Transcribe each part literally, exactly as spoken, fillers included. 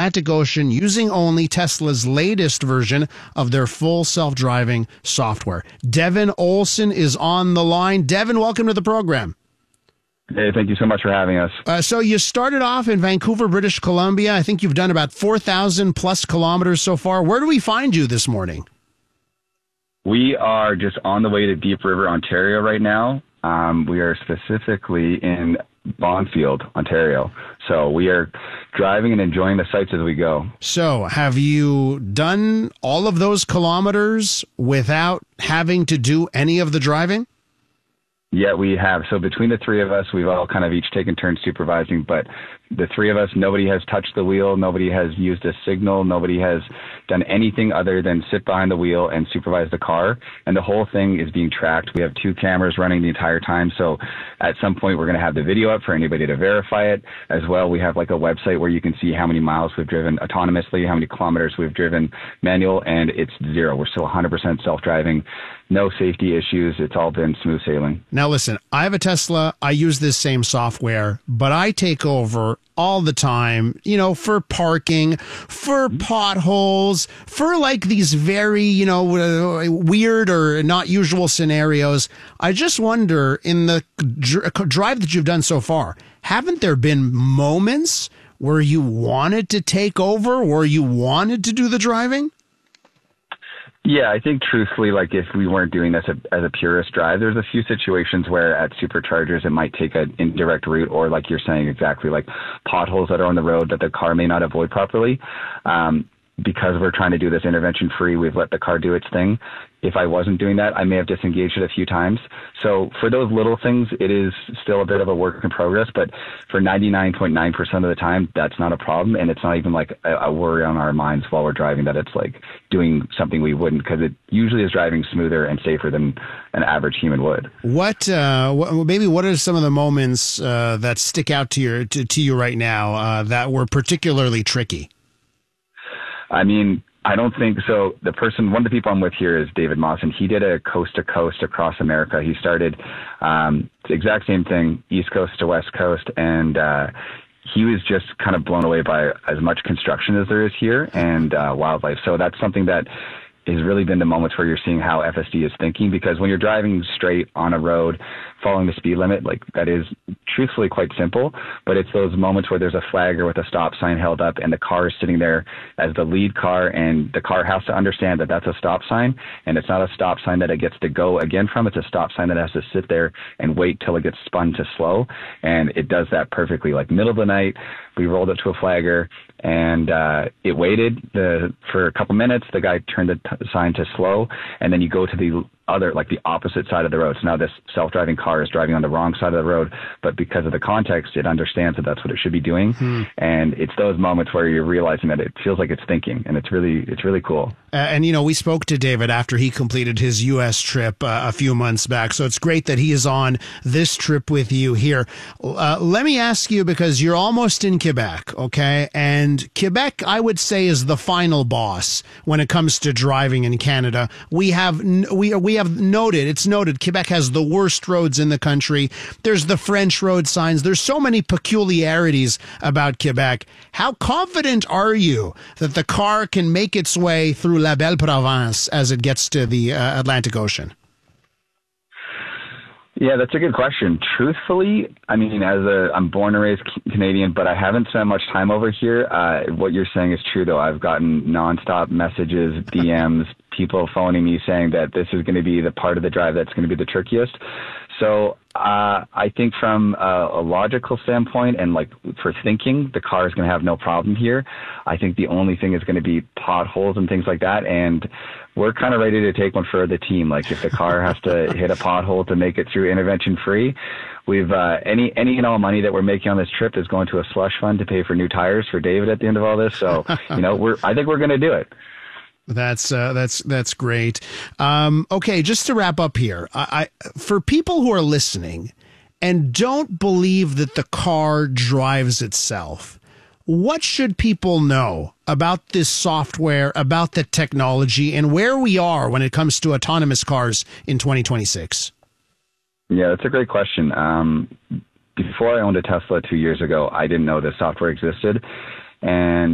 Atlantic Ocean using only Tesla's latest version of their full self-driving software. Devin Olson is on the line. Devin, welcome to the program. Hey, thank you so much for having us. Uh, so you started off in Vancouver, British Columbia. I think you've done about four thousand plus kilometers so far. Where do we find you this morning? We are just on the way to Deep River, Ontario right now. Um, we are specifically in Bonfield, Ontario. So we are driving and enjoying the sights as we go. So have you done all of those kilometers without having to do any of the driving? Yeah, we have. So between the three of us, we've all kind of each taken turns supervising, but the three of us, nobody has touched the wheel. Nobody has used a signal. Nobody has done anything other than sit behind the wheel and supervise the car. And the whole thing is being tracked. We have two cameras running the entire time. So at some point, we're going to have the video up for anybody to verify it. As well, we have like a website where you can see how many miles we've driven autonomously, how many kilometers we've driven manual, and it's zero. We're still one hundred percent self-driving. No safety issues. It's all been smooth sailing. Now, listen, I have a Tesla. I use this same software, but I take over all the time, you know, for parking, for potholes, for like these very, you know, uh, weird or not usual scenarios. I just wonder, in the dr- drive that you've done so far, haven't there been moments where you wanted to take over, where you wanted to do the driving? Yeah, I think truthfully, like if we weren't doing this as a purist drive, there's a few situations where at superchargers it might take an indirect route, or like you're saying exactly, like potholes that are on the road that the car may not avoid properly. Um, because we're trying to do this intervention free, we've let the car do its thing. If I wasn't doing that, I may have disengaged it a few times. So for those little things, it is still a bit of a work in progress, but for ninety-nine point nine percent of the time, that's not a problem. And it's not even like a, a worry on our minds while we're driving that it's like doing something we wouldn't, because it usually is driving smoother and safer than an average human would. What, uh, what maybe what are some of the moments uh, that stick out to your to, to you right now uh, that were particularly tricky? I mean, I don't think so. The person, one of the people I'm with here is David Moss, and he did a coast to coast across America. He started um, the exact same thing, East Coast to West Coast, and uh, he was just kind of blown away by as much construction as there is here and uh, wildlife. So that's something that has really been the moments where you're seeing how F S D is thinking, because when you're driving straight on a road, following the speed limit, like that is truthfully quite simple, but it's those moments where there's a flagger with a stop sign held up and the car is sitting there as the lead car, and the car has to understand that that's a stop sign, and it's not a stop sign that it gets to go again from. It's a stop sign that has to sit there and wait till it gets spun to slow, and it does that perfectly. Like middle of the night, we rolled it to a flagger, and uh, it waited the, for a couple minutes. The guy turned the t- sign to slow, and then you go to the other, like the opposite side of the road. So now this self-driving car is driving on the wrong side of the road, but because of the context, it understands that that's what it should be doing. Hmm. And it's those moments where you're realizing that it feels like it's thinking, and it's really, it's really cool. Uh, and, you know, we spoke to David after he completed his U S trip uh, a few months back. So it's great that he is on this trip with you here. Uh, let me ask you, because you're almost in Quebec, okay? And Quebec, I would say, is the final boss when it comes to driving in Canada. We have, we, we have noted, it's noted, Quebec has the worst roads in the country. There's the French road signs. There's so many peculiarities about Quebec. How confident are you that the car can make its way through La Belle Province as it gets to the uh, Atlantic Ocean? Yeah, that's a good question. Truthfully, I mean, as a, I'm born and raised Canadian, but I haven't spent much time over here. Uh, what you're saying is true, though. I've gotten nonstop messages, D Ms, people phoning me saying that this is going to be the part of the drive that's going to be the trickiest. So uh, I think from a, a logical standpoint and like for thinking, the car is going to have no problem here. I think the only thing is going to be potholes and things like that. And we're kind of ready to take one for the team. Like if the car has to hit a pothole to make it through intervention free, we've uh, any any and all money that we're making on this trip is going to a slush fund to pay for new tires for David at the end of all this. So, you know, we're I think we're going to do it. That's uh, that's that's great. Um, okay, just to wrap up here, I, I for people who are listening and don't believe that the car drives itself, what should people know about this software, about the technology, and where we are when it comes to autonomous cars in twenty twenty-six? Yeah, that's a great question. Um, before I owned a Tesla two years ago, I didn't know this software existed, and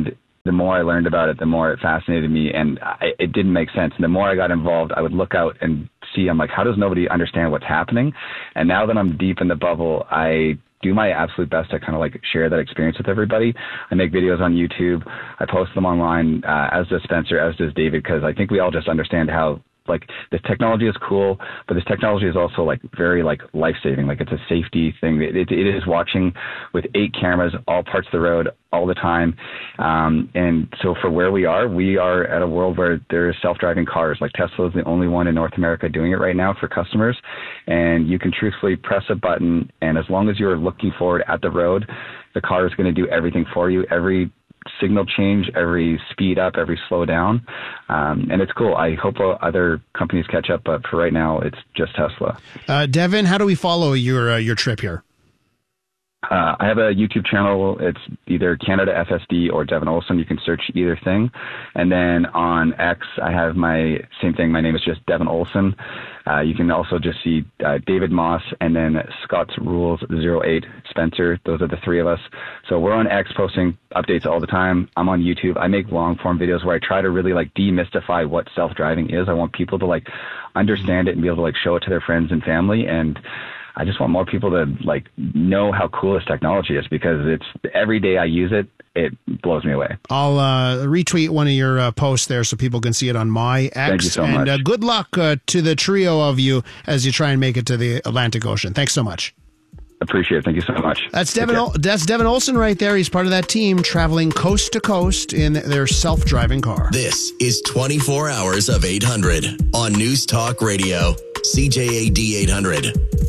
the more I learned about it, the more it fascinated me, and I, it didn't make sense. And the more I got involved, I would look out and see, I'm like, how does nobody understand what's happening? And now that I'm deep in the bubble, I do my absolute best to kind of like share that experience with everybody. I make videos on YouTube. I post them online, uh, as does Spencer, as does David, because I think we all just understand how, like, this technology is cool, but this technology is also like very like life-saving. Like, it's a safety thing. It, it, it is watching with eight cameras, all parts of the road, all the time. Um, and so for where we are, we are at a world where there's self-driving cars. Like, Tesla is the only one in North America doing it right now for customers. And you can truthfully press a button, and as long as you're looking forward at the road, the car is going to do everything for you. Every signal change, every speed up, every slow down. Um, and it's cool. I hope other companies catch up, but for right now, it's just Tesla. Uh, Devin, how do we follow your uh, your trip here? Uh, I have a YouTube channel. It's either Canada F S D or Devin Olsen. You can search either thing. And then on X, I have my same thing. My name is just Devin Olsen. Uh, you can also just see uh, David Moss and then Scott's Rules zero eight Spencer. Those are the three of us. So we're on X posting updates all the time. I'm on YouTube. I make long form videos where I try to really like demystify what self-driving is. I want people to like understand it and be able to like show it to their friends and family. And I just want more people to like know how cool this technology is, because it's every day I use it, it blows me away. I'll uh, retweet one of your uh, posts there so people can see it on my X. Thank you so and much. Uh, good luck uh, to the trio of you as you try and make it to the Atlantic Ocean. Thanks so much. Appreciate it. Thank you so much. That's Devin. Ol- that's Devin Olsen right there. He's part of that team traveling coast to coast in their self-driving car. This is twenty-four hours of eight hundred on News Talk Radio, C J A D eight hundred.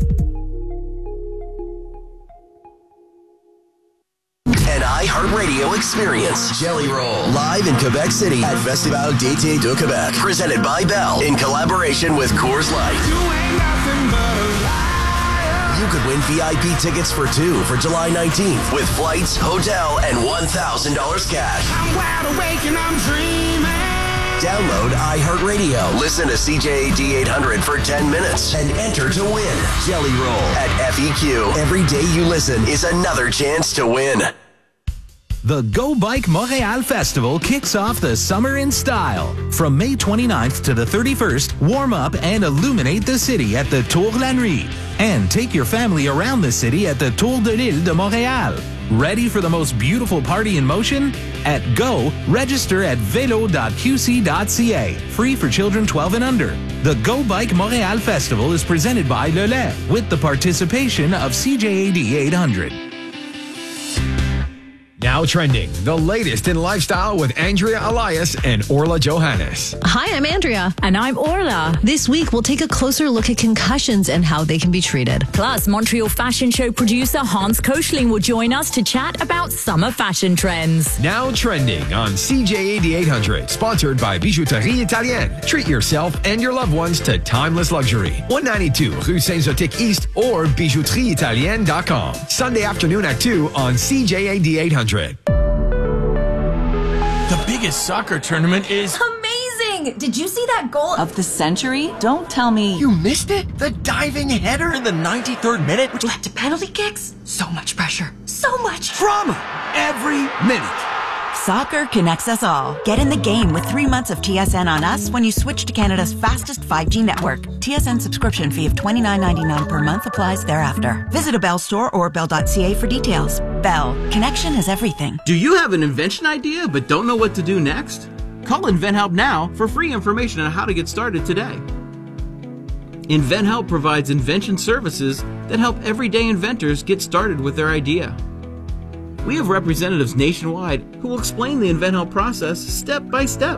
An iHeartRadio experience. Jelly Roll. Live in Quebec City at Festival d'été de Québec. Presented by Bell in collaboration with Coors Light. You ain't nothing but a liar. You could win V I P tickets for two for July nineteenth with flights, hotel, and one thousand dollars cash. I'm wide awake and I'm dreaming. Download iHeartRadio. Listen to C J A D eight hundred for ten minutes and enter to win. Jelly Roll at F E Q. Every day you listen is another chance to win. The Go Bike Montréal Festival kicks off the summer in style. From May twenty-ninth to the thirty-first, warm up and illuminate the city at the Tour La Nuit. And take your family around the city at the Tour de l'Île de Montréal. Ready for the most beautiful party in motion? At Go, register at velo dot q c dot c a. Free for children twelve and under. The Go Bike Montréal Festival is presented by Le Lait with the participation of C J A D eight hundred. Now trending, the latest in lifestyle with Andrea Elias and Orla Johannes. Hi, I'm Andrea. And I'm Orla. This week, we'll take a closer look at concussions and how they can be treated. Plus, Montreal fashion show producer Hans Koschling will join us to chat about summer fashion trends. Now trending on C J A D eight hundred, sponsored by Bijouterie Italienne. Treat yourself and your loved ones to timeless luxury. one ninety-two Rue Saint-Zotique East or bijouterie italienne dot com. Sunday afternoon at two on C J A D eight hundred. The biggest soccer tournament is amazing! Did you see that goal of the century? Don't tell me you missed it? The diving header in the ninety-third minute, which led to penalty kicks? So much pressure. So much drama every minute. Soccer connects us all. Get in the game with three months of T S N on us when you switch to Canada's fastest five G network. T S N subscription fee of twenty-nine ninety-nine per month applies thereafter. Visit a Bell store or bell dot c a for details. Bell. Connection is everything. Do you have an invention idea but don't know what to do next? Call InventHelp now for free information on how to get started today. InventHelp provides invention services that help everyday inventors get started with their idea. We have representatives nationwide who will explain the InventHelp process step by step.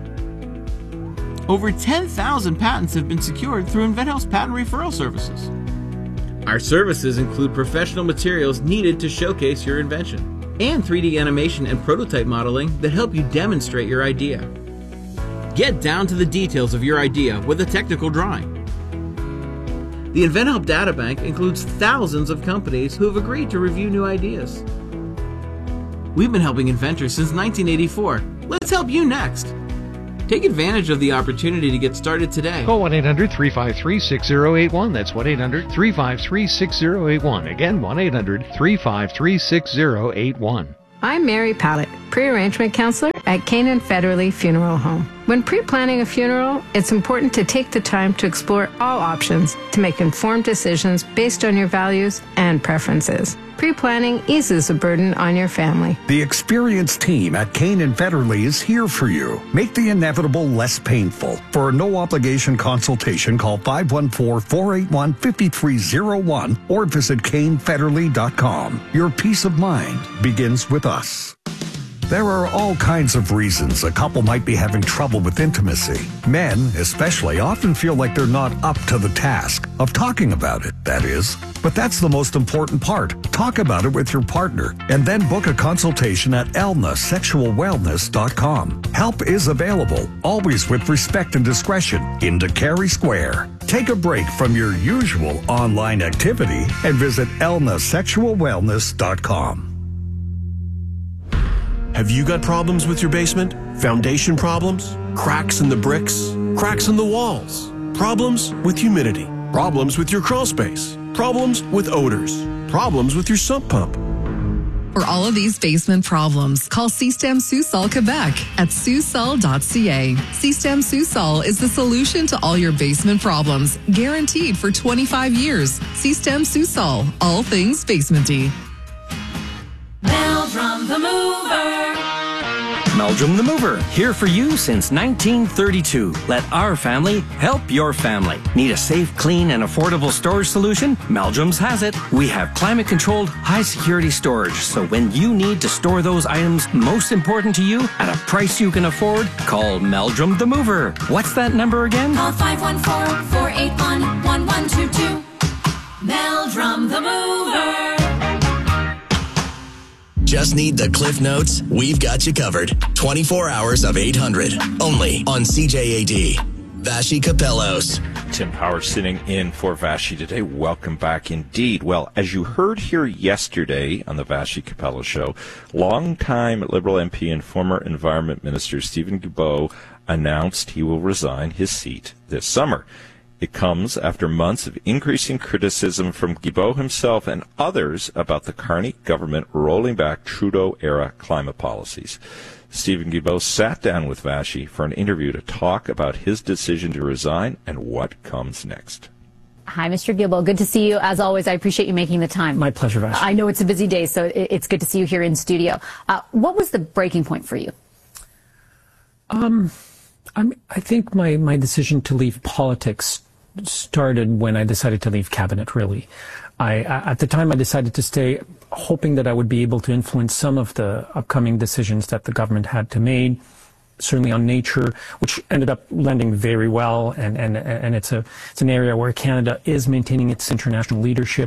Over ten thousand patents have been secured through InventHelp's patent referral services. Our services include professional materials needed to showcase your invention and three D animation and prototype modeling that help you demonstrate your idea. Get down to the details of your idea with a technical drawing. The InventHelp Databank includes thousands of companies who have agreed to review new ideas. We've been helping inventors since nineteen eighty-four. Let's help you next. Take advantage of the opportunity to get started today. Call one eight hundred three five three six zero eight one. That's one eight hundred three five three six zero eight one. Again, one eight hundred three five three six zero eight one. I'm Mary Pallett, pre-arrangement counselor at Canaan Federally Funeral Home. When pre-planning a funeral, it's important to take the time to explore all options to make informed decisions based on your values and preferences. Pre-planning eases the burden on your family. The experienced team at Canaan Federally is here for you. Make the inevitable less painful. For a no-obligation consultation, call five one four, four eight one, five three zero one or visit Cain Federally dot com. Your peace of mind begins with us. There are all kinds of reasons a couple might be having trouble with intimacy. Men, especially, often feel like they're not up to the task of talking about it, that is. But that's the most important part. Talk about it with your partner and then book a consultation at elna sexual wellness dot com. Help is available, always with respect and discretion, in Carey Square. Take a break from your usual online activity and visit elna sexual wellness dot com. Have you got problems with your basement? Foundation problems? Cracks in the bricks? Cracks in the walls? Problems with humidity? Problems with your crawl space? Problems with odors? Problems with your sump pump? For all of these basement problems, call Système Sous-Sol Quebec at sous sol dot c a. Système Sous-Sol is the solution to all your basement problems, guaranteed for twenty-five years. Système Sous-Sol, all things basementy. Meldrum the Mover. Meldrum the Mover, here for you since nineteen thirty-two. Let our family help your family. Need a safe, clean, and affordable storage solution? Meldrum's has it. We have climate-controlled, high-security storage, so when you need to store those items most important to you at a price you can afford, call Meldrum the Mover. What's that number again? Call five one four, four eight one, one one two two. Meldrum the Mover. Just need the Cliff Notes? We've got you covered. twenty-four hours of eight hundred. Only on C J A D. Vashi Capellos. Tim Power sitting in for Vashi today. Welcome back indeed. Well, as you heard here yesterday on the Vashi Capello Show, longtime Liberal M P and former Environment Minister Stephen Guilbeault announced he will resign his seat this summer. It comes after months of increasing criticism from Guilbeault himself and others about the Carney government rolling back Trudeau-era climate policies. Stephen Guilbeault sat down with Vashi for an interview to talk about his decision to resign and what comes next. Hi, Mister Guilbeault. Good to see you. As always, I appreciate you making the time. My pleasure, Vashi. I know it's a busy day, so it's good to see you here in studio. Uh, what was the breaking point for you? Um, I'm, I think my, my decision to leave politics started when I decided to leave cabinet, really. I, at the time, I decided to stay, hoping that I would be able to influence some of the upcoming decisions that the government had to make, certainly on nature, which ended up landing very well, and, and, and it's, a, it's an area where Canada is maintaining its international leadership.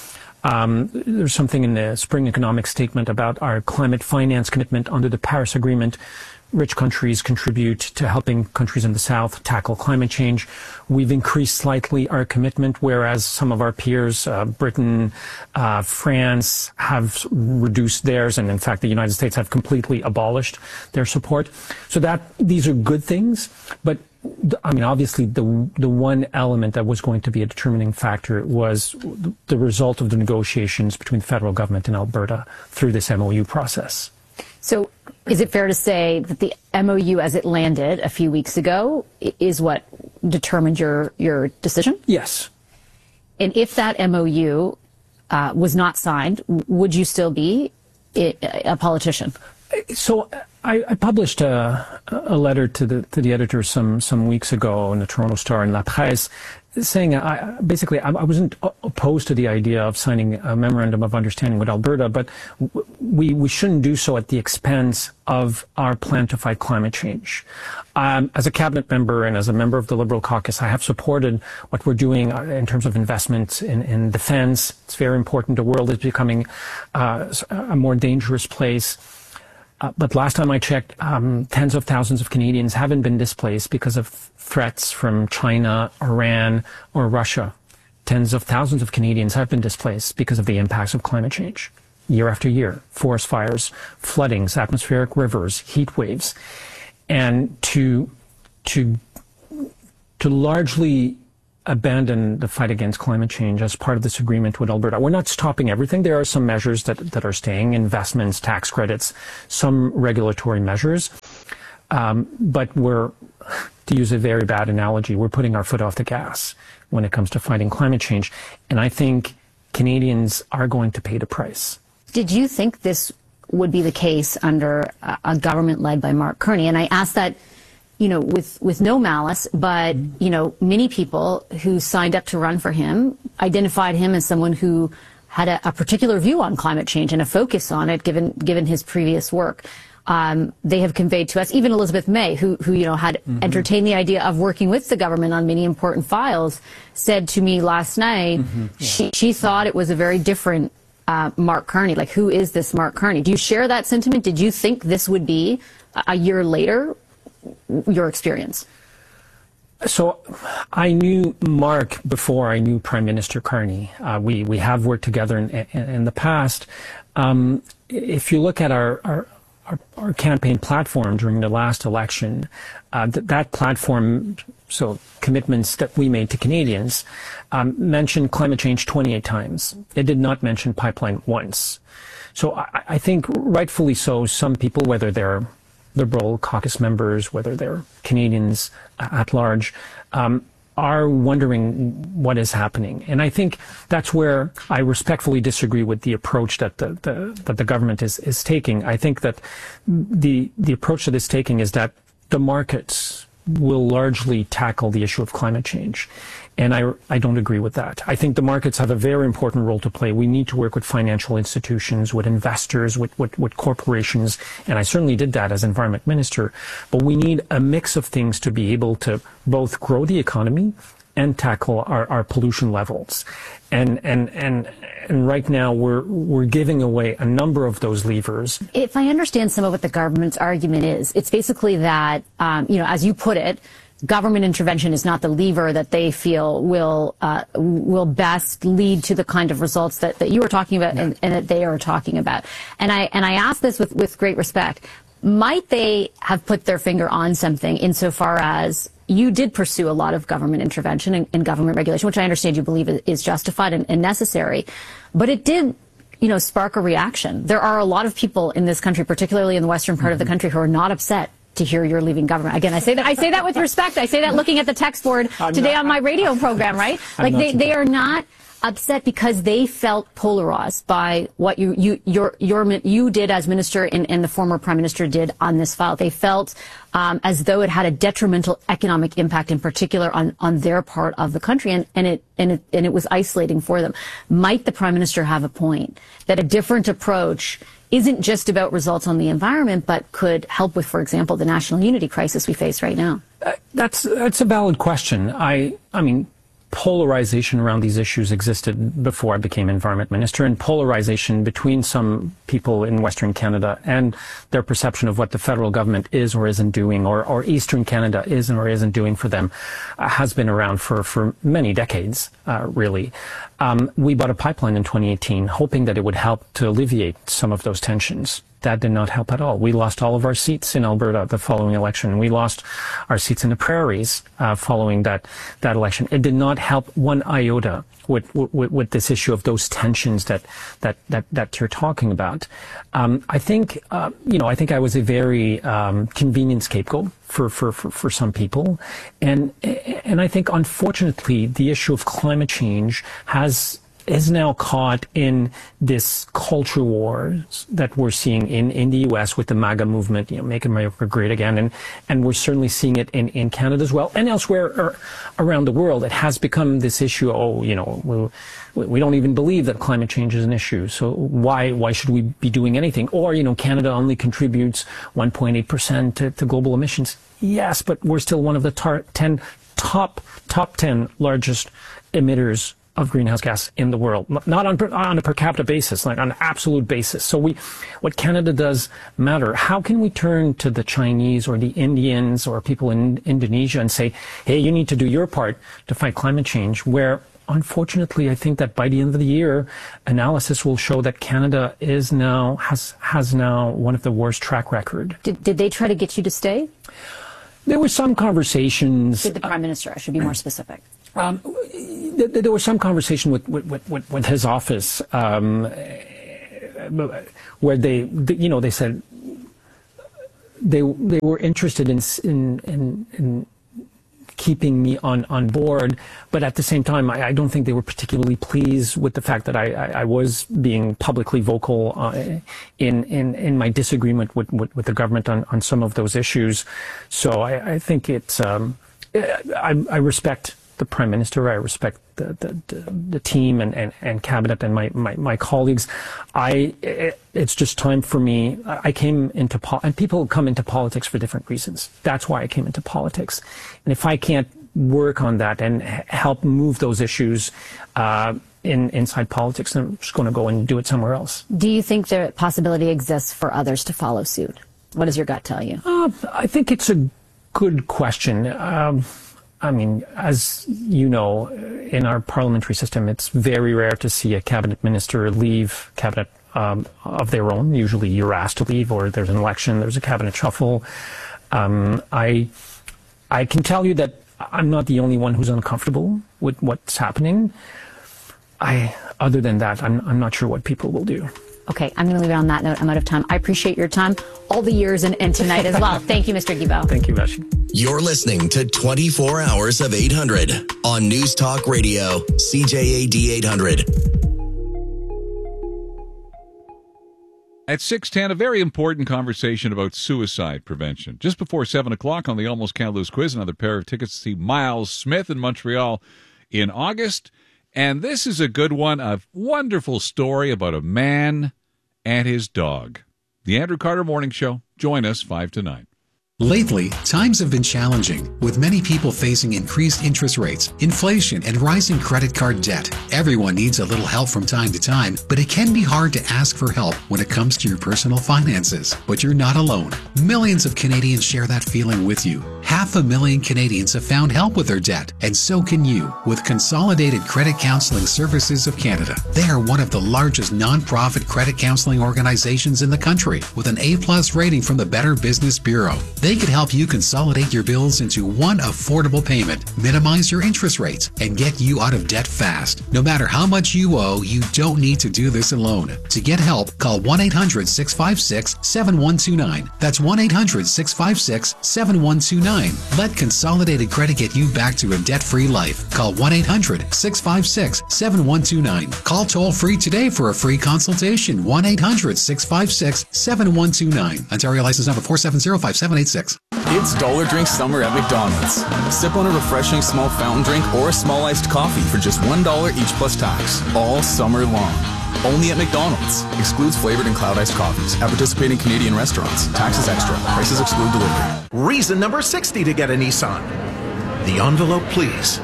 Um, there's something in the Spring Economic Statement about our climate finance commitment under the Paris Agreement. Rich countries contribute to helping countries in the South tackle climate change. We've increased slightly our commitment, whereas some of our peers, uh, Britain, uh, France, have reduced theirs, and in fact the United States have completely abolished their support. So that these are good things, but I mean, obviously the the one element that was going to be a determining factor was the result of the negotiations between the federal government and Alberta through this M O U process. So is it fair to say that the M O U as it landed a few weeks ago is what determined your, your decision? Yes. And if that M O U uh, was not signed, would you still be a politician? So I, I published a, a letter to the to the editor some some weeks ago in the Toronto Star and La Presse, saying I, basically I, I wasn't opposed to the idea of signing a memorandum of understanding with Alberta, but we we shouldn't do so at the expense of our plan to fight climate change. Um, as a cabinet member and as a member of the Liberal caucus, I have supported what we're doing in terms of investments in, in defense. It's very important. The world is becoming uh, a more dangerous place. Uh, but last time I checked, um, tens of thousands of Canadians haven't been displaced because of threats from China, Iran, or Russia. Tens of thousands of Canadians have been displaced because of the impacts of climate change. Year after year, forest fires, floodings, atmospheric rivers, heat waves. And to, to, to largely abandon the fight against climate change as part of this agreement with Alberta. We're not stopping everything. There are some measures that, that are staying, investments, tax credits, some regulatory measures. Um, but we're, to use a very bad analogy, we're putting our foot off the gas when it comes to fighting climate change. And I think Canadians are going to pay the price. Did you think this would be the case under a, a government led by Mark Carney? And I ask that, you know, with, with no malice, but, you know, many people who signed up to run for him identified him as someone who had a, a particular view on climate change and a focus on it, given given his previous work. Um, they have conveyed to us, even Elizabeth May, who, who you know, had mm-hmm. entertained the idea of working with the government on many important files, said to me last night, mm-hmm. yeah. she, she thought it was a very different uh, Mark Carney. Like, who is this Mark Carney? Do you share that sentiment? Did you think this would be, a year later, your experience? So I knew Mark before I knew Prime Minister Carney. Uh, we, we have worked together in, in, in the past. Um, if you look at our, our, our, our campaign platform during the last election, uh, th that platform, so commitments that we made to Canadians, um, mentioned climate change twenty-eight times. It did not mention pipeline once. So I, I think rightfully so, some people, whether they're Liberal caucus members, whether they're Canadians at large, um, are wondering what is happening. And I think that's where I respectfully disagree with the approach that the, the, that the government is, is taking. I think that the, the approach that it's taking is that the markets will largely tackle the issue of climate change. And I, I don't agree with that. I think the markets have a very important role to play. We need to work with financial institutions, with investors, with, with, with corporations, and I certainly did that as Environment Minister. But we need a mix of things to be able to both grow the economy and tackle our, our pollution levels. And, and, and, and right now we're, we're giving away a number of those levers. If I understand some of what the government's argument is, it's basically that, um, you know, as you put it, government intervention is not the lever that they feel will uh, will best lead to the kind of results that, that you were talking about and, and that they are talking about. And I and I ask this with, with great respect. Might they have put their finger on something insofar as you did pursue a lot of government intervention and, and government regulation, which I understand you believe is justified and, and necessary, but it did, you know, spark a reaction. There are a lot of people in this country, particularly in the western part mm-hmm. of the country, who are not upset to hear you're leaving government. Again, I say that I say that with respect. I say that looking at the text board I'm today not, on my radio program, right? Like they, they are not upset because they felt polarized by what you you your your you did as minister and, and the former prime minister did on this file. They felt um, as though it had a detrimental economic impact, in particular on on their part of the country, and and it and it and it was isolating for them. Might the prime minister have a point that a different approach isn't just about results on the environment, but could help with, for example, the national unity crisis we face right now? Uh, that's that's a valid question. I I mean, polarization around these issues existed before I became Environment Minister, and polarization between some people in Western Canada and their perception of what the federal government is or isn't doing, or, or Eastern Canada is or isn't doing for them, uh, has been around for, for many decades, uh, really. Um, we bought a pipeline in twenty eighteen, hoping that it would help to alleviate some of those tensions. That did not help at all. We lost all of our seats in Alberta the following election. We lost our seats in the prairies uh, following that that election. It did not help one iota with with, with this issue of those tensions that that that, that you're talking about. Um, I think uh, you know I think I was a very um, convenient scapegoat for, for for for some people, and and I think unfortunately the issue of climate change has. is now caught in this culture wars that we're seeing in, in the U S with the MAGA movement, you know, Make America Great Again, and, and we're certainly seeing it in, in Canada as well, and elsewhere around the world. It has become this issue, oh, you know, we, we don't even believe that climate change is an issue, so why why should we be doing anything? Or, you know, Canada only contributes one point eight percent to, to global emissions. Yes, but we're still one of the tar ten top, top ten largest emitters of greenhouse gas in the world, not on, on a per capita basis, like on an absolute basis. So we, what Canada does matter. How can we turn to the Chinese or the Indians or people in Indonesia and say, hey, you need to do your part to fight climate change, where unfortunately I think that by the end of the year, analysis will show that Canada is now, has, has now one of the worst track record. Did, did they try to get you to stay? There were some conversations. Did the Prime Minister? I should be more specific. Um, there was some conversation with, with, with, with his office um, where they, you know, they said they they were interested in in in, in keeping me on, on board, but at the same time, I, I don't think they were particularly pleased with the fact that I, I, I was being publicly vocal uh, in, in in my disagreement with, with, with the government on, on some of those issues. So I, I think it's um, I, I respect the Prime Minister. I respect the the, the, the team and, and, and cabinet and my, my, my colleagues. I it, it's just time for me. I came into po- and people come into politics for different reasons. That's why I came into politics. And if I can't work on that and help move those issues uh, in inside politics, then I'm just going to go and do it somewhere else. Do you think the possibility exists for others to follow suit? What does your gut tell you? Uh, I think it's a good question. Um, I mean, as you know, in our parliamentary system, it's very rare to see a cabinet minister leave cabinet um, of their own. Usually you're asked to leave, or there's an election, there's a cabinet shuffle. Um, I, I can tell you that I'm not the only one who's uncomfortable with what's happening. I, other than that, I'm, I'm not sure what people will do. Okay, I'm going to leave it on that note. I'm out of time. I appreciate your time, all the years, and, and tonight as well. Thank you, Mister Guilbeault. Thank you, Vashi. You're listening to twenty-four hours of eight hundred on News Talk Radio, C J A D eight hundred. At six ten, a very important conversation about suicide prevention. Just before seven o'clock on the Almost Can't Lose quiz, another pair of tickets to see Miles Smith in Montreal in August. And this is a good one, a wonderful story about a man and his dog. The Andrew Carter Morning Show. Join us five to nine. Lately, times have been challenging, with many people facing increased interest rates, inflation, and rising credit card debt. Everyone needs a little help from time to time, but it can be hard to ask for help when it comes to your personal finances. But you're not alone. Millions of Canadians share that feeling with you. Half a million Canadians have found help with their debt, and so can you with Consolidated Credit Counseling Services of Canada. They are one of the largest non-profit credit counseling organizations in the country, with an A-plus rating from the Better Business Bureau. They could help you consolidate your bills into one affordable payment, minimize your interest rates, and get you out of debt fast. No matter how much you owe, you don't need to do this alone. To get help, call one eight hundred six five six seven one two nine. That's one eight hundred six five six seven one two nine. Let Consolidated Credit get you back to a debt-free life. Call one eight hundred six five six seven one two nine. Call toll-free today for a free consultation. one eight hundred six five six seven one two nine. Ontario license number four seven zero five seven eight six. It's Dollar Drink Summer at McDonald's. Sip on a refreshing small fountain drink or a small iced coffee for just one dollar each plus tax, all summer long. Only at McDonald's. Excludes flavored and cloud iced coffees at participating Canadian restaurants. Taxes extra. Prices exclude delivery. Reason number sixty to get a Nissan. The envelope, please.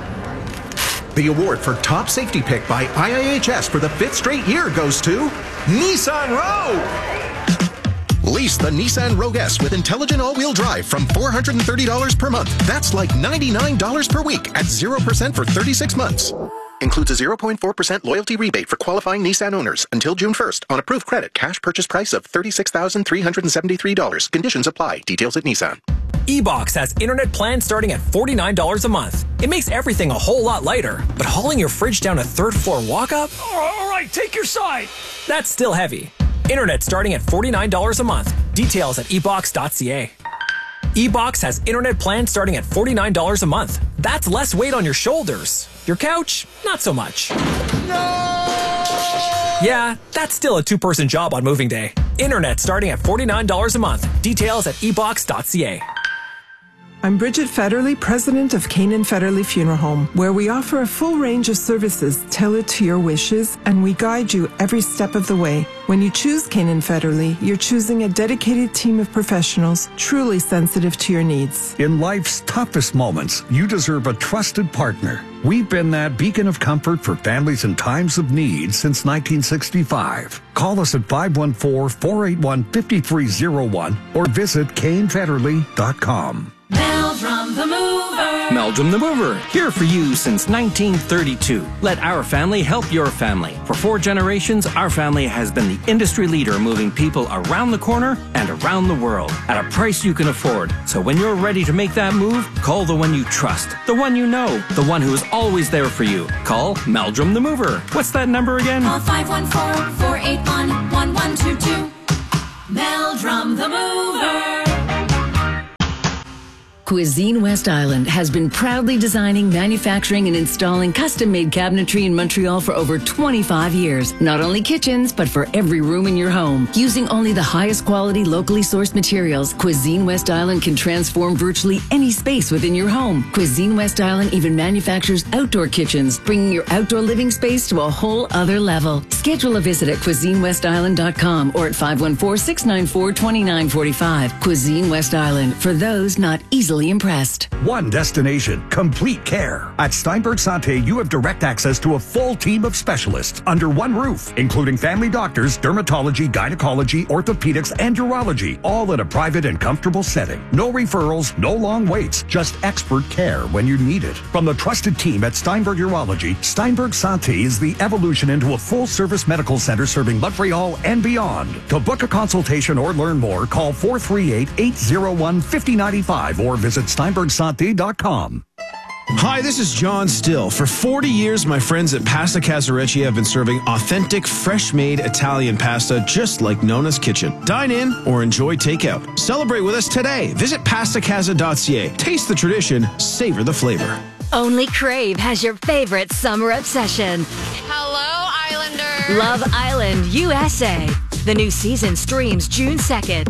The award for top safety pick by I I H S for the fifth straight year goes to Nissan Rogue. Lease the Nissan Rogue S with intelligent all-wheel drive from four hundred thirty dollars per month. That's like ninety-nine dollars per week at zero percent for thirty-six months. Includes a zero point four percent loyalty rebate for qualifying Nissan owners until June first on approved credit. Cash purchase price of thirty-six thousand three hundred seventy-three dollars. Conditions apply. Details at Nissan. eBox has internet plans starting at forty-nine dollars a month. It makes everything a whole lot lighter, but hauling your fridge down a third floor walk-up? All right, take your side. That's still heavy. Internet starting at forty-nine dollars a month. Details at e box dot c a. eBox has internet plans starting at forty-nine dollars a month. That's less weight on your shoulders. Your couch, not so much. No! Yeah, that's still a two-person job on moving day. Internet starting at forty-nine dollars a month. Details at e box dot c a. I'm Bridget Federley, president of Canaan Federley Funeral Home, where we offer a full range of services tailored to your wishes, and we guide you every step of the way. When you choose Canaan Federley, you're choosing a dedicated team of professionals truly sensitive to your needs. In life's toughest moments, you deserve a trusted partner. We've been that beacon of comfort for families in times of need since nineteen sixty-five. Call us at five one four, four eight one, five three zero one or visit Kane Federley dot com. Meldrum the Mover. Meldrum the Mover, here for you since nineteen thirty-two. Let our family help your family. For four generations, our family has been the industry leader moving people around the corner and around the world at a price you can afford. So when you're ready to make that move, call the one you trust, the one you know, the one who is always there for you. Call Meldrum the Mover. What's that number again? Call five one four, four eight one, one one two two. Meldrum the Mover. Cuisine West Island has been proudly designing, manufacturing, and installing custom-made cabinetry in Montreal for over twenty-five years. Not only kitchens, but for every room in your home. Using only the highest quality, locally sourced materials, Cuisine West Island can transform virtually any space within your home. Cuisine West Island even manufactures outdoor kitchens, bringing your outdoor living space to a whole other level. Schedule a visit at cuisine west island dot com or at five one four, six nine four, two nine four five. Cuisine West Island, for those not easily impressed. One destination, complete care. At Steinberg Santé, you have direct access to a full team of specialists under one roof, including family doctors, dermatology, gynecology, orthopedics, and urology, all in a private and comfortable setting. No referrals, no long waits, just expert care when you need it. From the trusted team at Steinberg Urology, Steinberg Santé is the evolution into a full-service medical center serving Montreal and beyond. To book a consultation or learn more, call four three eight, eight zero one, five zero nine five or visit steinberg santé dot com. Hi, this is John Still. For forty years, my friends at Pasta Casarecci have been serving authentic, fresh-made Italian pasta just like Nona's Kitchen. Dine in or enjoy takeout. Celebrate with us today. Visit pasta casa dot c a. Taste the tradition, savor the flavor. Only Crave has your favorite summer obsession. Hello, Islander. Love Island, U S A. The new season streams June second.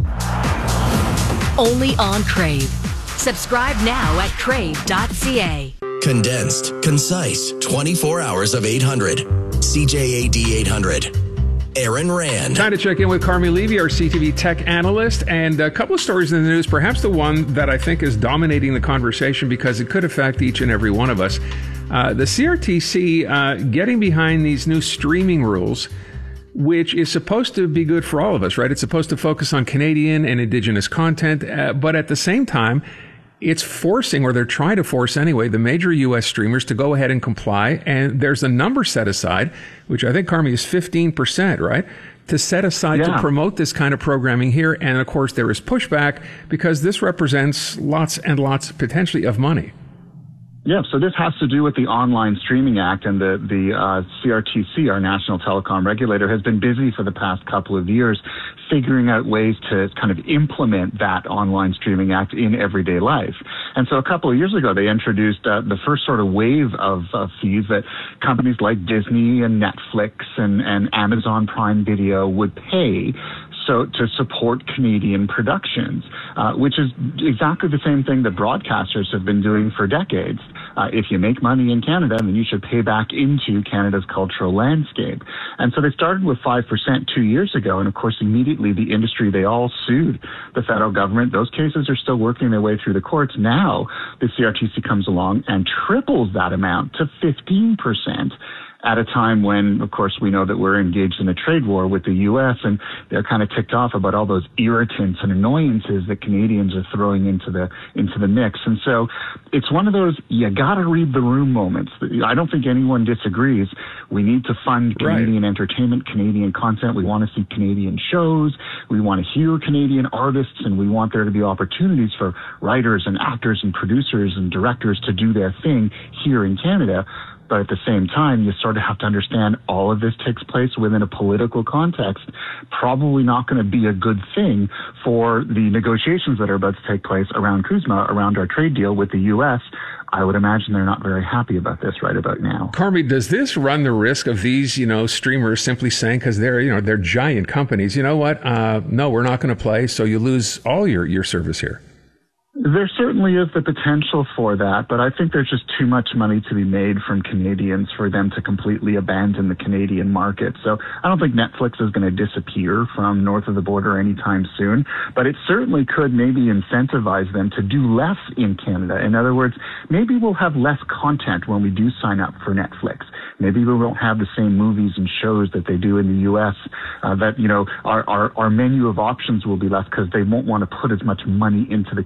Only on Crave. Subscribe now at crave dot c a. Condensed, concise, twenty-four hours of eight hundred. C J A D eight hundred. Aaron Rand. Time to check in with Carmi Levy, our C T V tech analyst, and a couple of stories in the news, perhaps the one that I think is dominating the conversation because it could affect each and every one of us. Uh, the C R T C uh, getting behind these new streaming rules, which is supposed to be good for all of us, right? It's supposed to focus on Canadian and Indigenous content, uh, but at the same time, it's forcing, or they're trying to force anyway, the major U S streamers to go ahead and comply. And there's a number set aside, which I think, Carmi, is fifteen percent, right? To set aside yeah. to promote this kind of programming here. And of course, there is pushback because this represents lots and lots potentially of money. Yeah, so this has to do with the Online Streaming Act, and the, the uh, C R T C, our national telecom regulator, has been busy for the past couple of years figuring out ways to kind of implement that Online Streaming Act in everyday life. And so a couple of years ago, they introduced uh, the first sort of wave of uh, fees that companies like Disney and Netflix and, and Amazon Prime Video would pay so to support Canadian productions, uh, which is exactly the same thing that broadcasters have been doing for decades. Uh, if you make money in Canada, then you should pay back into Canada's cultural landscape. And so they started with five percent two years ago. And of course, immediately the industry, they all sued the federal government. Those cases are still working their way through the courts. Now the C R T C comes along and triples that amount to fifteen percent. At a time when, of course, we know that we're engaged in a trade war with the U S, and they're kind of ticked off about all those irritants and annoyances that Canadians are throwing into the into the mix. And so it's one of those you got to read the room moments. I don't think anyone disagrees. We need to fund Canadian right. entertainment, Canadian content. We want to see Canadian shows. We want to hear Canadian artists, and we want there to be opportunities for writers and actors and producers and directors to do their thing here in Canada. But at the same time, you sort of have to understand all of this takes place within a political context, probably not going to be a good thing for the negotiations that are about to take place around CUSMA, around our trade deal with the U S. I would imagine they're not very happy about this right about now. Carmi, does this run the risk of these, you know, streamers simply saying, because they're, you know, they're giant companies, you know what, uh, no, we're not going to play, so you lose all your, your service here? There certainly is the potential for that, but I think there's just too much money to be made from Canadians for them to completely abandon the Canadian market. So I don't think Netflix is going to disappear from north of the border anytime soon, but it certainly could maybe incentivize them to do less in Canada. In other words, maybe we'll have less content when we do sign up for Netflix. Maybe we won't have the same movies and shows that they do in the U S, uh, that, you know, our, our, our menu of options will be less because they won't want to put as much money into the Canadian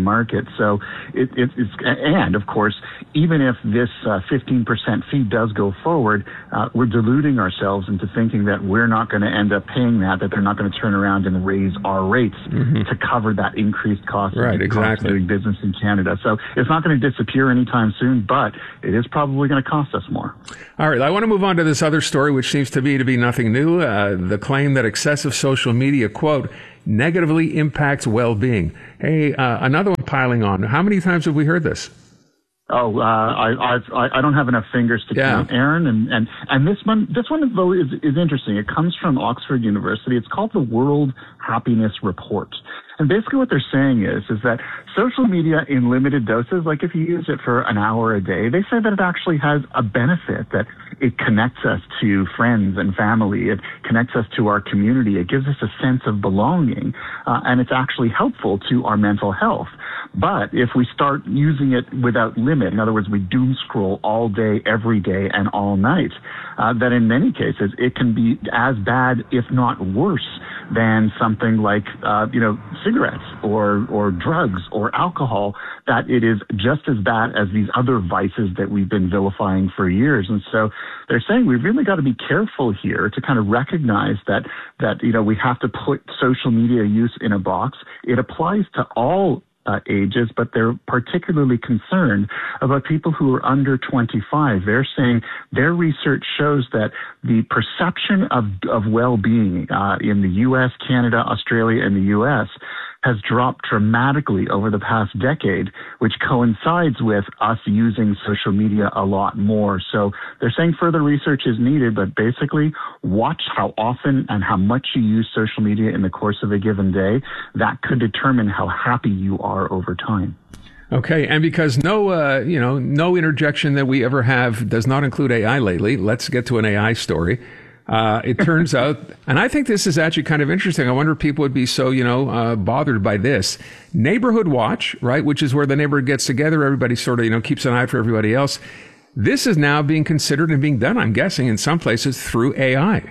market. So it, it, it's, and of course, even if this uh, fifteen percent fee does go forward, uh, we're deluding ourselves into thinking that we're not going to end up paying that, that they're not going to turn around and raise our rates mm-hmm. to cover that increased cost, right, of, exactly. cost of doing business in Canada. So it's not going to disappear anytime soon, but it is probably going to cost us more. All right, I want to move on to this other story, which seems to me to be nothing new. Uh, the claim that excessive social media, quote, negatively impacts well-being. Hey, uh, another one piling on. How many times have we heard this? Oh, uh, I, I've, I, I don't have enough fingers to yeah. count, Aaron. And, and, and this one, this one though is, is interesting. It comes from Oxford University. It's called the World Happiness Report. And basically what they're saying is, is that social media in limited doses, like if you use it for an hour a day, they say that it actually has a benefit, that it connects us to friends and family. It connects us to our community. It gives us a sense of belonging. Uh, and it's actually helpful to our mental health. But if we start using it without limit, in other words, we doom scroll all day, every day, and all night, uh, then in many cases it can be as bad, if not worse, than something like, uh, you know, cigarettes or, or drugs or alcohol, that it is just as bad as these other vices that we've been vilifying for years. And so they're saying we've really got to be careful here to kind of recognize that, that, you know, we have to put social media use in a box. It applies to all Uh, ages, but they're particularly concerned about people who are under twenty-five. They're saying their research shows that the perception of, of well-being uh, in the U S, Canada, Australia, and the U S has dropped dramatically over the past decade, which coincides with us using social media a lot more. So they're saying further research is needed, but basically watch how often and how much you use social media in the course of a given day. That could determine how happy you are over time. Okay, and because no, uh, you know, no interjection that we ever have does not include A I lately, let's get to an A I story. Uh, it turns out, and I think this is actually kind of interesting. I wonder if people would be so, you know, uh, bothered by this. Neighborhood Watch, right, which is where the neighborhood gets together. Everybody sort of, you know, keeps an eye for everybody else. This is now being considered and being done, I'm guessing, in some places through A I.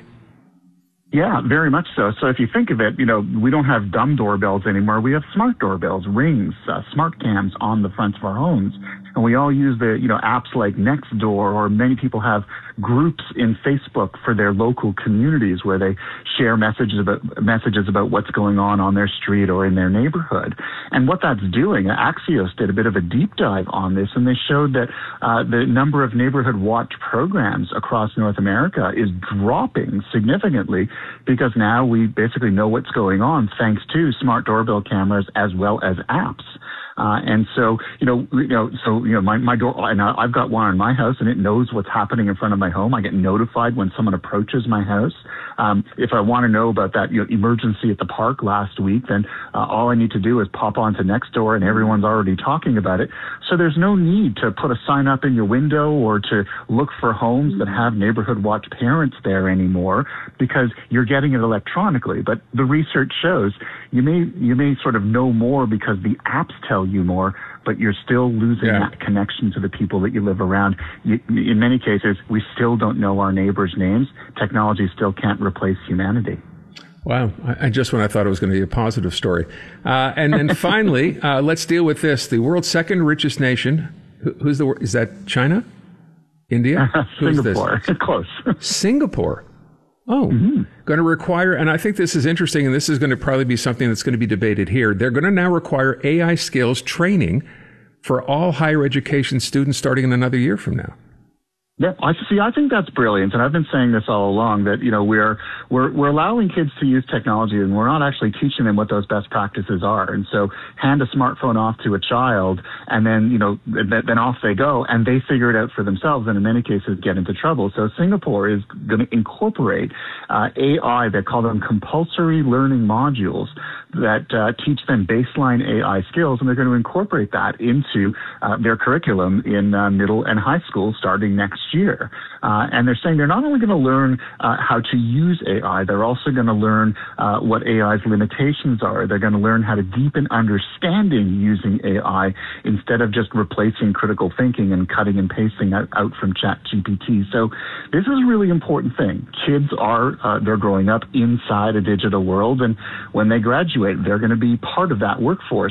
Yeah, very much so. So if you think of it, you know, we don't have dumb doorbells anymore. We have smart doorbells, Rings, uh, smart cams on the fronts of our homes. And we all use the, you know, apps like Nextdoor, or many people have groups in Facebook for their local communities where they share messages about messages about what's going on on their street or in their neighborhood. And what that's doing, Axios did a bit of a deep dive on this, and they showed that uh, the number of neighborhood watch programs across North America is dropping significantly, because now we basically know what's going on thanks to smart doorbell cameras as well as apps. Uh, and so, you know, you know, so, you know, my, my door, and I've got one in my house, and it knows what's happening in front of my home. I get notified when someone approaches my house. Um, if I want to know about that, you know, emergency at the park last week, then uh, all I need to do is pop onto Nextdoor, and everyone's already talking about it. So there's no need to put a sign up in your window or to look for homes that have neighborhood watch parents there anymore, because you're getting it electronically. But the research shows you may, you may sort of know more because the apps tell you more, but you're still losing yeah. that connection to the people that you live around. You, in many cases, we still don't know our neighbors' names. Technology still can't replace humanity. Wow. I, I just when I thought it was going to be a positive story. Uh, and then finally, uh, let's deal with this. The world's second richest nation. Who, who's the, is that China? India? Who's Singapore. This? Close. Singapore. Oh, mm-hmm. Going to require, and I think this is interesting, and this is going to probably be something that's going to be debated here. They're going to now require A I skills training for all higher education students starting in another year from now. Yeah, I see. I think that's brilliant, and I've been saying this all along, that, you know, we're we're we're allowing kids to use technology, and we're not actually teaching them what those best practices are. And so, hand a smartphone off to a child, and then, you know, then off they go, and they figure it out for themselves, and in many cases get into trouble. So Singapore is going to incorporate uh, A I. They call them compulsory learning modules that uh, teach them baseline A I skills, and they're going to incorporate that into uh, their curriculum in uh, middle and high school starting next year. Uh, and they're saying they're not only going to learn uh, how to use A I, they're also going to learn uh, what A I's limitations are. They're going to learn how to deepen understanding using A I instead of just replacing critical thinking and cutting and pasting out, out from Chat G P T. So this is a really important thing. Kids are, uh, they're growing up inside a digital world, and when they graduate, they're going to be part of that workforce.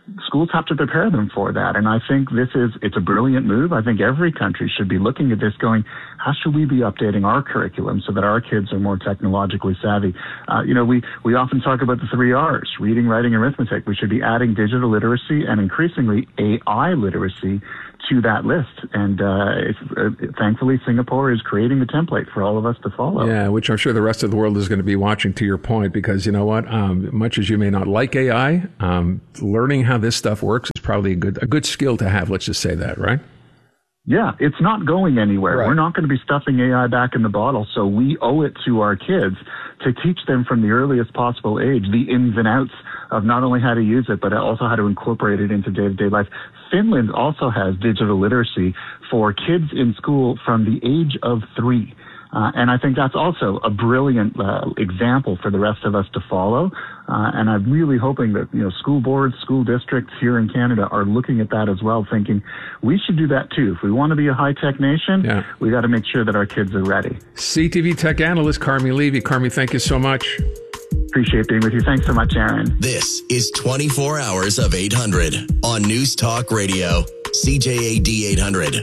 schools have to prepare them for that. And I think this is, it's a brilliant move. I think every country should be looking at this going, how should we be updating our curriculum so that our kids are more technologically savvy? Uh, you know, we, we often talk about the three R's, reading, writing, and arithmetic. We should be adding digital literacy and increasingly A I literacy to that list. And uh, it's, uh, thankfully, Singapore is creating the template for all of us to follow. Yeah, which I'm sure the rest of the world is going to be watching, to your point, because you know what? Um, much as you may not like A I, um, learning how this stuff works is probably a good a good skill to have. Let's just say that, right? Yeah, it's not going anywhere. Right. We're not going to be stuffing A I back in the bottle, so we owe it to our kids to teach them from the earliest possible age the ins and outs of not only how to use it, but also how to incorporate it into day-to-day life. Finland also has digital literacy for kids in school from the age of three. Uh, and I think that's also a brilliant uh, example for the rest of us to follow. Uh, and I'm really hoping that, you know, school boards, school districts here in Canada are looking at that as well, thinking we should do that too. If we want to be a high-tech nation, yeah. we got to make sure that our kids are ready. C T V tech analyst Carmi Levy. Carmi, thank you so much. Appreciate being with you. Thanks so much, Aaron. This is twenty-four hours of eight hundred on News Talk Radio, C J A D eight hundred.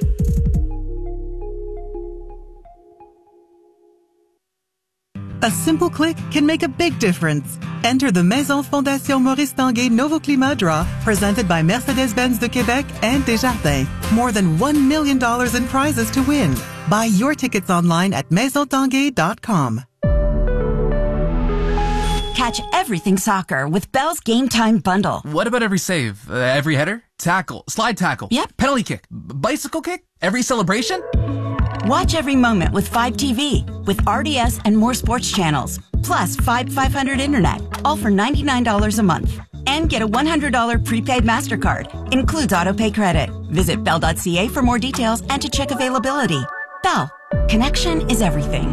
A simple click can make a big difference. Enter the Maison Fondation Maurice Tanguay Nouveau Climat Draw, presented by Mercedes-Benz de Québec and Desjardins. More than one million dollars in prizes to win. Buy your tickets online at maison tanguay dot com. Catch everything soccer with Bell's Game Time Bundle. What about every save? Uh, every header? Tackle? Slide tackle? Yep. Penalty kick? B- bicycle kick? Every celebration? Watch every moment with five T V, with R D S and more sports channels. Plus five five hundred internet, all for ninety-nine dollars a month. And get a one hundred dollars prepaid MasterCard. Includes autopay credit. Visit bell dot c a for more details and to check availability. Bell. Connection is everything.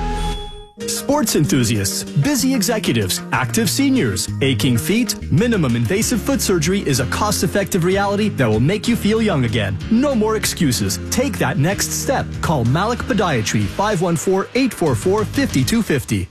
Sports enthusiasts, busy executives, active seniors, aching feet, minimum invasive foot surgery is a cost-effective reality that will make you feel young again. No more excuses. Take that next step. Call Malik Podiatry, five one four, eight four four, five two five zero.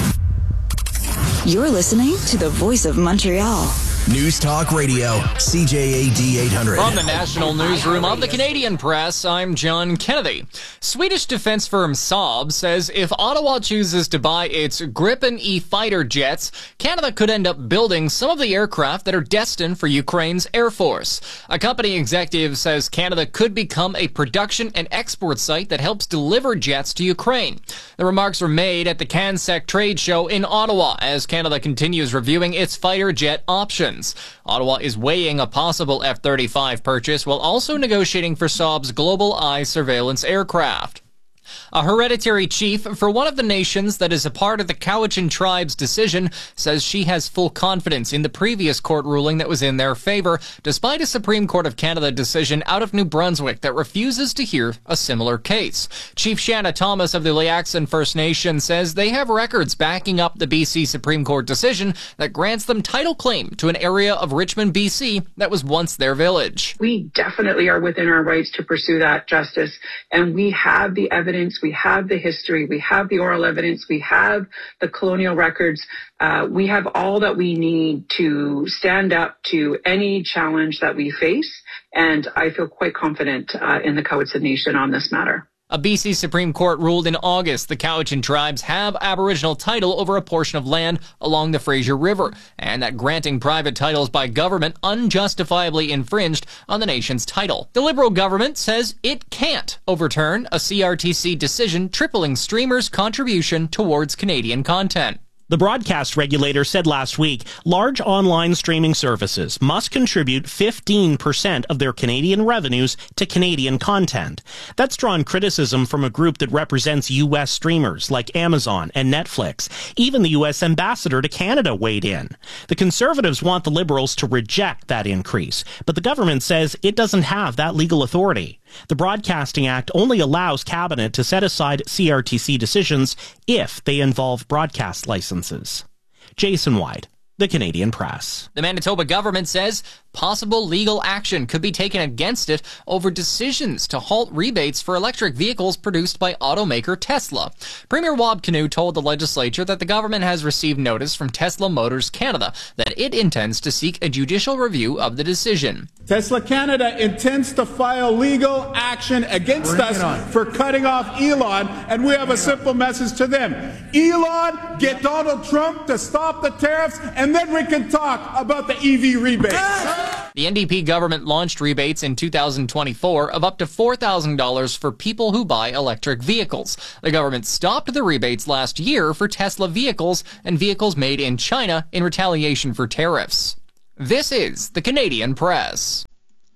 You're listening to the Voice of Montreal. News Talk Radio, C J A D eight hundred. From the National Newsroom of the Canadian Press, I'm John Kennedy. Swedish defense firm Saab says if Ottawa chooses to buy its Gripen E fighter jets, Canada could end up building some of the aircraft that are destined for Ukraine's Air Force. A company executive says Canada could become a production and export site that helps deliver jets to Ukraine. The remarks were made at the CanSec trade show in Ottawa as Canada continues reviewing its fighter jet options. Ottawa is weighing a possible F thirty-five purchase while also negotiating for Saab's Global Eye surveillance aircraft. A hereditary chief for one of the nations that is a part of the Cowichan tribe's decision says she has full confidence in the previous court ruling that was in their favor, despite a Supreme Court of Canada decision out of New Brunswick that refuses to hear a similar case. Chief Shanna Thomas of the Liaxon First Nation says they have records backing up the B C Supreme Court decision that grants them title claim to an area of Richmond, B C that was once their village. We definitely are within our rights to pursue that justice, and we have the evidence. We have the history, we have the oral evidence, we have the colonial records. Uh, we have all that we need to stand up to any challenge that we face. And I feel quite confident uh, in the Cowichan Nation on this matter. A B C Supreme Court ruled in August the Cowichan tribes have Aboriginal title over a portion of land along the Fraser River, and that granting private titles by government unjustifiably infringed on the nation's title. The Liberal government says it can't overturn a C R T C decision tripling streamers' contribution towards Canadian content. The broadcast regulator said last week large online streaming services must contribute fifteen percent of their Canadian revenues to Canadian content. That's drawn criticism from a group that represents U S streamers like Amazon and Netflix. Even the U S ambassador to Canada weighed in. The Conservatives want the Liberals to reject that increase, but the government says it doesn't have that legal authority. The Broadcasting Act only allows Cabinet to set aside C R T C decisions if they involve broadcast licenses. Jason White, The Canadian Press. The Manitoba government says possible legal action could be taken against it over decisions to halt rebates for electric vehicles produced by automaker Tesla. Premier Wab Kinew told the legislature that the government has received notice from Tesla Motors Canada that it intends to seek a judicial review of the decision. Tesla Canada intends to file legal action against Bring us for cutting off Elon, and we have a simple message to them. Elon, get Donald Trump to stop the tariffs, and then we can talk about the E V rebates. The N D P government launched rebates in two thousand twenty-four of up to four thousand dollars for people who buy electric vehicles. The government stopped the rebates last year for Tesla vehicles and vehicles made in China in retaliation for tariffs. This is the Canadian Press.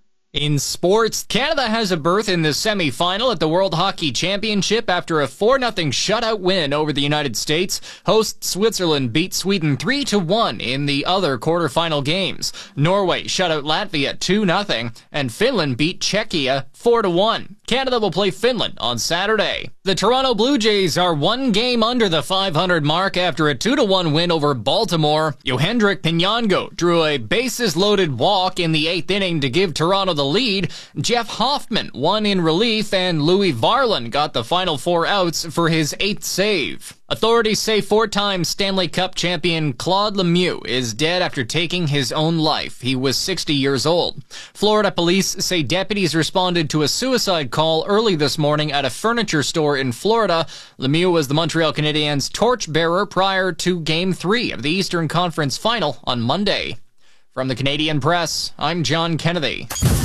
In sports, Canada has a berth in the semi-final at the World Hockey Championship after a four nothing shutout win over the United States. Host Switzerland beat Sweden three to one in the other quarterfinal games. Norway shut out Latvia two nothing, and Finland beat Czechia four to one. Canada will play Finland on Saturday. The Toronto Blue Jays are one game under the five hundred mark after a two to one win over Baltimore. Yohendrick Pinango drew a bases-loaded walk in the eighth inning to give Toronto the lead. Jeff Hoffman won in relief, and Louis Varland got the final four outs for his eighth save. Authorities say four-time Stanley Cup champion Claude Lemieux is dead after taking his own life. He was sixty years old. Florida police say deputies responded to a suicide call early this morning at a furniture store in Florida. Lemieux was the Montreal Canadiens' torchbearer prior to Game three of the Eastern Conference Final on Monday. From the Canadian Press, I'm John Kennedy.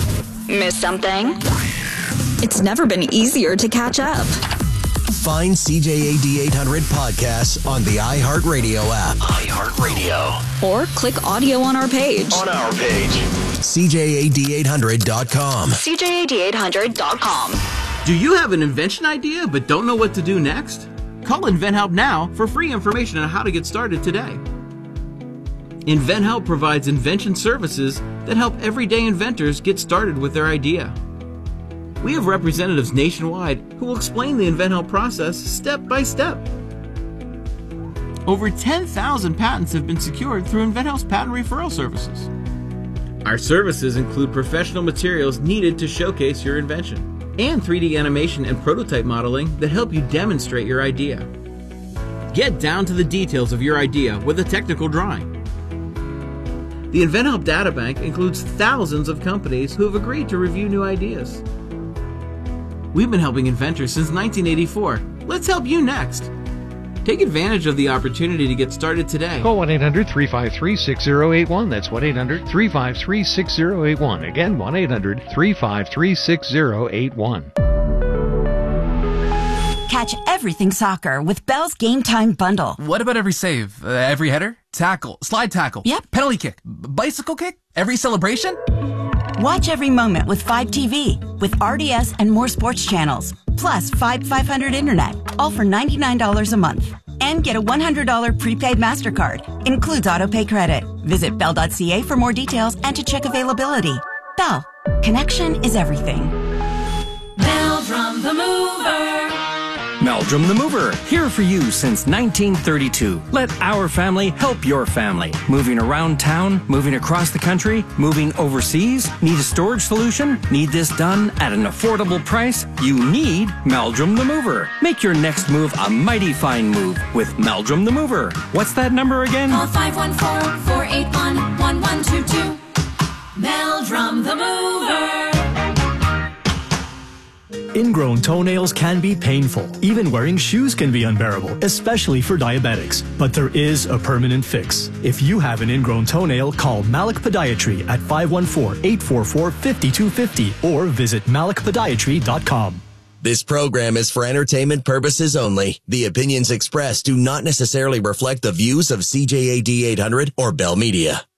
Miss something? It's never been easier to catch up. Find C J A D eight hundred podcasts on the iHeartRadio app. iHeartRadio. Or click audio on our page. On our page. C J A D eight hundred dot com. C J A D eight hundred dot com. Do you have an invention idea but don't know what to do next? Call InventHelp now for free information on how to get started today. InventHelp provides invention services that help everyday inventors get started with their idea. We have representatives nationwide who will explain the InventHelp process step by step. Over ten thousand patents have been secured through InventHelp's patent referral services. Our services include professional materials needed to showcase your invention, and three D animation and prototype modeling that help you demonstrate your idea. Get down to the details of your idea with a technical drawing. The InventHelp Databank includes thousands of companies who have agreed to review new ideas. We've been helping inventors since nineteen eighty-four. Let's help you next. Take advantage of the opportunity to get started today. Call one eight hundred three five three six zero eight one. That's one eight hundred three five three six zero eight one. Again, one eight hundred three five three six zero eight one. Catch everything soccer with Bell's Game Time Bundle. What about every save? Uh, every header? Tackle? Slide tackle? Yep. Penalty kick? B- bicycle kick? Every celebration? Watch every moment with five T V, with R D S and more sports channels, plus five five hundred internet, all for ninety-nine dollars a month. And get a one hundred dollars prepaid MasterCard. Includes autopay credit. Visit bell dot c a for more details and to check availability. Bell. Connection is everything. Meldrum the Mover. Meldrum the Mover, here for you since nineteen thirty-two. Let our family help your family. Moving around town, moving across the country, moving overseas. Need a storage solution? Need this done at an affordable price? You need Meldrum the Mover. Make your next move a mighty fine move with Meldrum the Mover. What's that number again? Call five one four, four eight one, one one two two. Meldrum the Mover. Ingrown toenails can be painful. Even wearing shoes can be unbearable, especially for diabetics. But there is a permanent fix. If you have an ingrown toenail, call Malik Podiatry at five one four, eight four four, five two five zero or visit malik podiatry dot com. This program is for entertainment purposes only. The opinions expressed do not necessarily reflect the views of C J A D eight hundred or Bell Media.